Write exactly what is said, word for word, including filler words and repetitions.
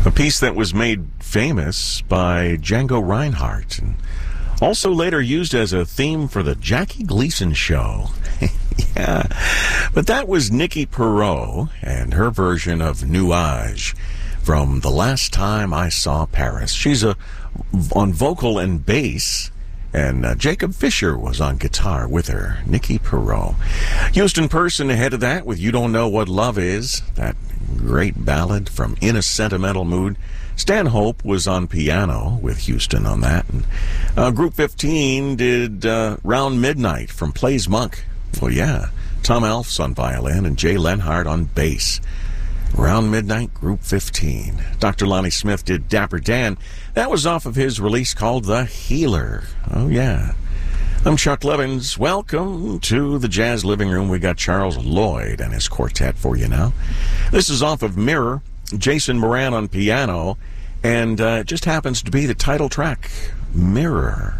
A piece that was made famous by Django Reinhardt and also later used as a theme for the Jackie Gleason show. Yeah, but that was Nikki Perot and her version of Nuage from The Last Time I Saw Paris. She's a, on vocal and bass, and uh, Jacob Fisher was on guitar with her, Nikki Perot. Houston Person ahead of that with You Don't Know What Love Is, that great ballad from In a Sentimental Mood. Stanhope was on piano with Houston on that. And, uh, Group fifteen did uh, Round Midnight from Plays Monk. Well, yeah, Tom Alf's on violin and Jay Lenhart on bass. Round Midnight, Group fifteen. Doctor Lonnie Smith did Dapper Dan. That was off of his release called The Healer. Oh, yeah. I'm Chuck Levins. Welcome to the Jazz Living Room. We got Charles Lloyd and his quartet for you now. This is off of Mirror. Jason Moran on piano. And uh, it just happens to be the title track, Mirror.